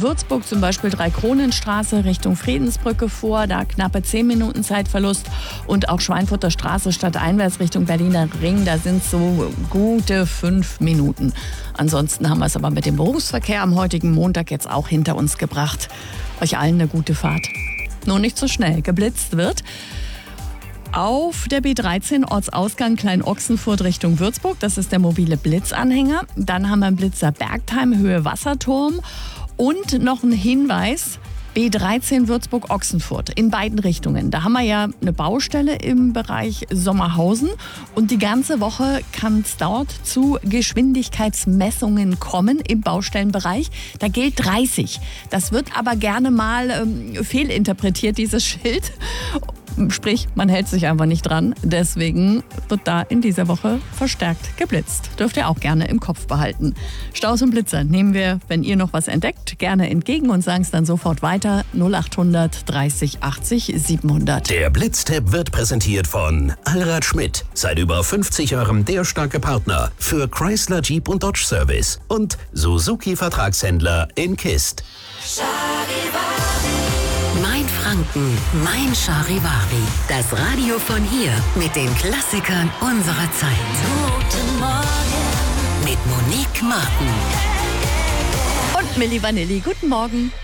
Würzburg zum Beispiel Dreikronenstraße Richtung Friedensbrücke vor, da knappe 10 Minuten Zeitverlust. Und auch Schweinfurter Straße stadteinwärts Richtung Berliner Ring, da sind so gute 5 Minuten. Ansonsten haben wir es aber mit dem Berufsverkehr am heutigen Montag jetzt auch hinter uns gebracht. Euch allen eine gute Fahrt. Nur nicht so schnell geblitzt wird. Auf der B13 Ortsausgang Klein-Ochsenfurt Richtung Würzburg, das ist der mobile Blitzanhänger. Dann haben wir einen Blitzer Bergtheim, Höhe Wasserturm. Und noch ein Hinweis, B13 Würzburg-Ochsenfurt in beiden Richtungen. Da haben wir ja eine Baustelle im Bereich Sommerhausen und die ganze Woche kann es dort zu Geschwindigkeitsmessungen kommen im Baustellenbereich. Da gilt 30. Das wird aber gerne mal fehlinterpretiert, dieses Schild. Sprich, man hält sich einfach nicht dran. Deswegen wird da in dieser Woche verstärkt geblitzt. Dürft ihr auch gerne im Kopf behalten. Staus und Blitzer nehmen wir, wenn ihr noch was entdeckt, gerne entgegen und sagen es dann sofort weiter. 0800 30 80 700. Der Blitztipp wird präsentiert von Allrad Schmidt. Seit über 50 Jahren der starke Partner für Chrysler, Jeep und Dodge Service. Und Suzuki Vertragshändler in Kist. Mein Franken, mein Charivari. Das Radio von hier mit den Klassikern unserer Zeit. Guten Morgen mit Monique Martin. Und Milli Vanilli, guten Morgen.